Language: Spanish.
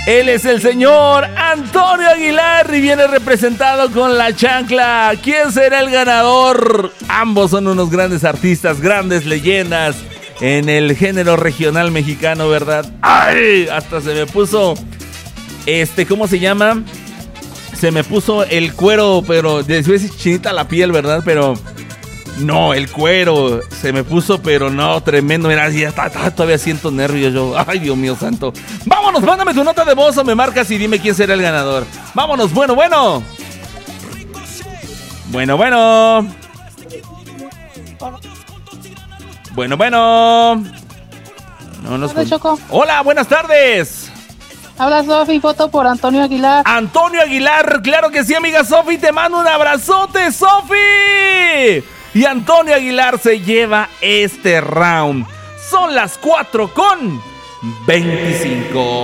Él es el señor Antonio Aguilar y viene representado con la chancla. ¿Quién será el ganador? Ambos son unos grandes artistas, grandes leyendas en el género regional mexicano, ¿verdad? ¡Ay! Hasta se me puso, ¿cómo se llama? Se me puso el cuero, pero después chinita la piel, ¿verdad? Pero no, el cuero se me puso, pero no, tremendo. Mira, ya está, todavía siento nervios yo. Ay, Dios mío santo. Vámonos, mándame tu nota de voz o me marcas y dime quién será el ganador. Vámonos, bueno. Bueno. No nos Hola, Choco. Hola, buenas tardes. Habla Sofi, voto por Antonio Aguilar. Antonio Aguilar, claro que sí, amiga Sofi, te mando un abrazote, Sofi. Y Antonio Aguilar se lleva este round. Son las 4:25.